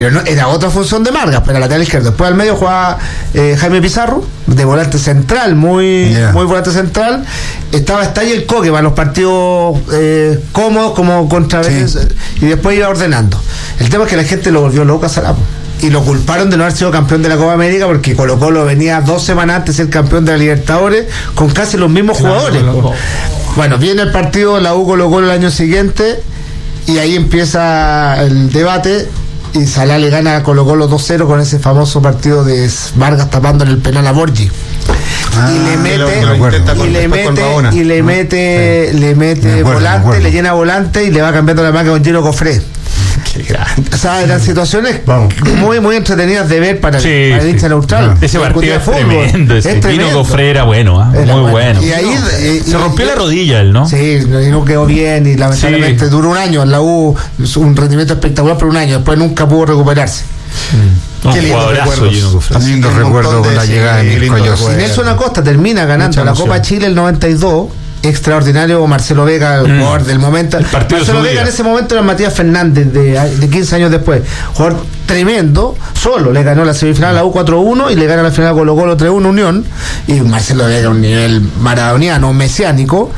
Pero no, era otra función de Margas, pero lateral izquierdo. Después al medio jugaba Jaime Pizarro, de volante central, muy volante central. Estaba Estalla el Coque para los partidos cómodos, como contra Vélez, y después iba ordenando. El tema es que la gente lo volvió loco a Sarapo. Y lo culparon de no haber sido campeón de la Copa América, porque Colo-Colo venía 2 semanas antes de ser campeón de la Libertadores con casi los mismos jugadores. Bueno, viene el partido de la U Colo-Colo el año siguiente, y ahí empieza el debate. Y Salá le gana a Colo-Colo 2-0 con ese famoso partido de Vargas tapando en el penal a Borgi. Y le mete volante, le llena volante y le va cambiando la marca con Gino Cofré. Qué grande. O sea, eran situaciones muy entretenidas de ver para el hincha neutral. Ese partido es tremendo. Gino Cofré era bueno, muy bueno. Y ahí se rompió la rodilla él, ¿no? Sí, y no quedó bien y lamentablemente duró un año en la U, un rendimiento espectacular por un año, después nunca pudo recuperarse. Qué lindo recuerdo con la llegada de Mirko Yossi. Y Nelson Acosta termina ganando la Copa Chile el 92. Extraordinario Marcelo Vega, el jugador del momento. Marcelo Vega en ese momento era Matías Fernández de 15 años después. Jugador tremendo, solo le ganó la semifinal a la U 4-1 y le gana la final a Colo-Colo 3-1 Unión. Y Marcelo Vega un nivel maradoniano, mesiánico.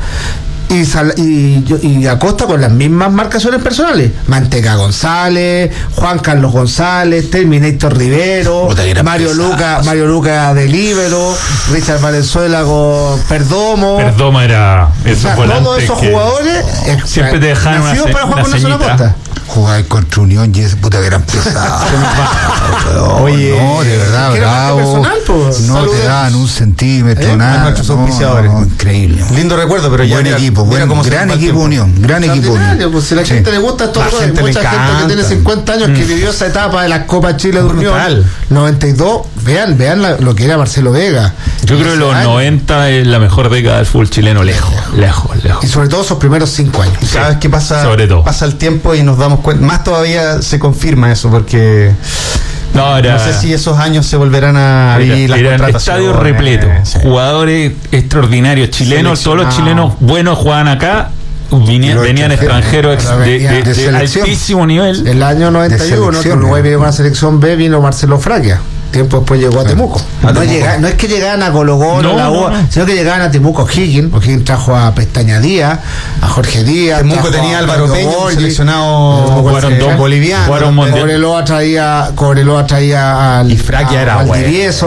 Y Acosta con las mismas marcaciones personales. Manteca González, Juan Carlos González, Terminator Rivero, Mario Luca de líbero, Richard Valenzuela con Perdomo. Perdomo era todos esos jugadores siempre te dejaban nacidos para jugar con Nelson Acosta. Jugar contra Unión y ese puta que eran pesados. Oye, no, de verdad, bravo. Personal, pues. No Saludos. te dan un centímetro, nada. Nuestros auspiciadores. Increíble. Lindo recuerdo, pero buen equipo, gran equipo Unión. Gran equipo Unión. Pues si a la gente le gusta esto, hay mucha gente que tiene 50 años que vivió esa etapa de la Copa Chile de Unión. 92, vean lo que era Marcelo Vega. Yo creo que los 90 es la mejor década del fútbol chileno, lejos. Y sobre todo esos primeros 5 años. ¿Sabes qué pasa? Sobre todo. Pasa el tiempo y nos damos cuenta, más todavía se confirma eso, porque no sé si esos años se volverán a vivir las contrataciones. Estadios repletos, jugadores extraordinarios chilenos, todos los chilenos buenos jugaban acá. Venían extranjeros de altísimo nivel. El año 91, que Uruguay vino con la selección B, vino Marcelo Fragia. Tiempo después llegó a Temuco. No es que llegaban a Colo-Colo, la U, sino que llegaban a Temuco Higgins. O'Higgins trajo a Pestaña Díaz, a Jorge Díaz. Temuco tenía a Álvaro Peña, seleccionado boliviano. Cobreloa traía al. Y Fraquia era Valdivieso.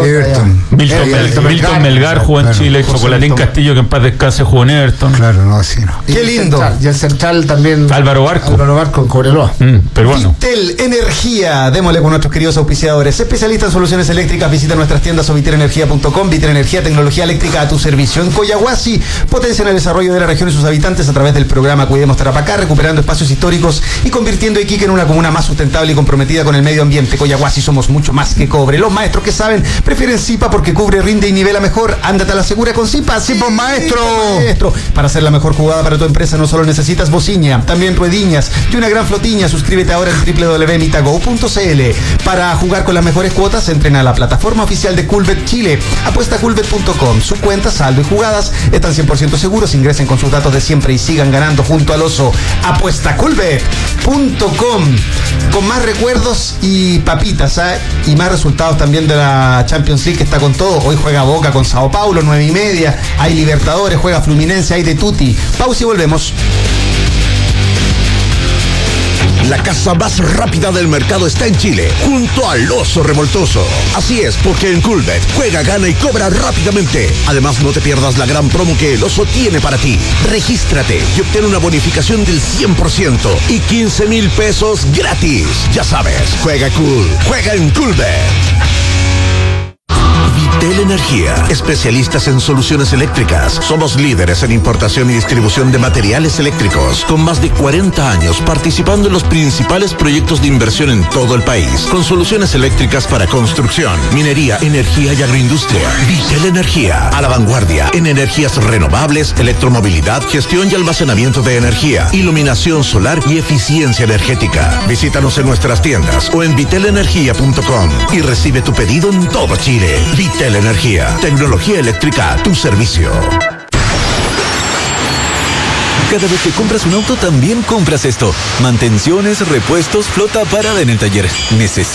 Milton Melgar jugó en Chile, Chocolatín Castillo, que en paz descanse, jugó en Everton. Claro, no, así no. Qué lindo. Y el central también. Álvaro Barco en Cobreloa. Pero bueno. Vitel Energía, démosle con nuestros queridos auspiciadores. Especialistas en soluciones eléctricas, visita nuestras tiendas o viterenergia.com. Vitel Energía, tecnología eléctrica a tu servicio. En Coyahuasi, potencian el desarrollo de la región y sus habitantes a través del programa Cuidemos Tarapacá, recuperando espacios históricos y convirtiendo a Iquique en una comuna más sustentable y comprometida con el medio ambiente. Coyahuasi, somos mucho más que cobre. Los maestros que saben prefieren Zipa porque cubre, rinde y nivela mejor. Ándate a la segura con Zipa. ¡Sí, pues, maestro! Para hacer la mejor jugada para tu empresa no solo necesitas bociña, también ruediñas y una gran flotiña. Suscríbete ahora en www.mitago.cl. Para jugar con las mejores cuotas, entren a la plataforma oficial de Culbet Chile. Apuesta a culbet.com. Su cuenta, saldo y jugadas están 100% seguros. Ingresen con sus datos de siempre y sigan ganando junto al oso. Apuesta a culbet.com. Con más recuerdos y papitas, y más resultados también de la Champions League, que está con todo. Hoy juega Boca con Sao Paulo, 9:30. Hay Libertadores, juega Fluminense, hay de tutti. Pausa y volvemos. La casa más rápida del mercado está en Chile, junto al Oso Revoltoso. Así es, porque en Culbet juega, gana y cobra rápidamente. Además, no te pierdas la gran promo que el Oso tiene para ti. Regístrate y obtén una bonificación del 100% y 15,000 pesos gratis. Ya sabes, juega cool, juega en Culbet. Vitel Energía, especialistas en soluciones eléctricas. Somos líderes en importación y distribución de materiales eléctricos, con más de 40 años participando en los principales proyectos de inversión en todo el país, con soluciones eléctricas para construcción, minería, energía y agroindustria. Vitel Energía, a la vanguardia en energías renovables, electromovilidad, gestión y almacenamiento de energía, iluminación solar y eficiencia energética. Visítanos en nuestras tiendas o en vitelenergia.com y recibe tu pedido en todo Chile. Vitel Energía, tecnología eléctrica a tu servicio. Cada vez que compras un auto, también compras esto. Mantenciones, repuestos, flota parada en el taller.